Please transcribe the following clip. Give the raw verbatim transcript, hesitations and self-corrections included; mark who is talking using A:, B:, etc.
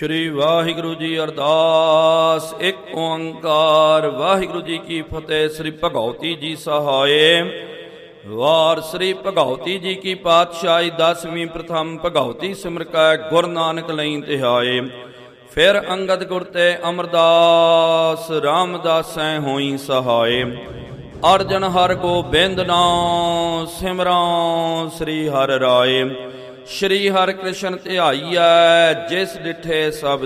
A: ਸ਼੍ਰੀ ਵਾਹਿਗੁਰੂ ਜੀ ਅਰਦਾਸ। ਇੱਕ ਓੰਕਾਰ ਵਾਹਿਗੁਰੂ ਜੀ ਕੀ ਫਤਿਹ। ਸ੍ਰੀ ਭਗਉਤੀ ਜੀ ਸਹਾਏ। ਵਾਰ ਸ੍ਰੀ ਭਗਉਤੀ ਜੀ ਕੀ ਪਾਤਸ਼ਾਹੀ। ਦਸਵੀਂ ਪ੍ਰਥਮ ਭਗਉਤੀ ਸਿਮਰ ਕੈ ਗੁਰ ਨਾਨਕ ਲਈ ਤਿਹਾਏ। ਫਿਰ ਅੰਗਦ ਗੁਰ ਤੇ ਅਮਰਦਾਸ ਰਾਮਦਾਸੈ ਹੋਈ ਸਹਾਏ। ਅਰਜਨ ਹਰ ਗੋਬਿੰਦ ਨਾਮ ਸਿਮਰਾਂ ਸ੍ਰੀ ਹਰਿ ਰਾਏ। ਸ਼੍ਰੀ ਹਰਿ ਕ੍ਰਿਸ਼ਨ ਧਿਆਈਐ ਜਿਸ ਡਿਠੇ ਸਭ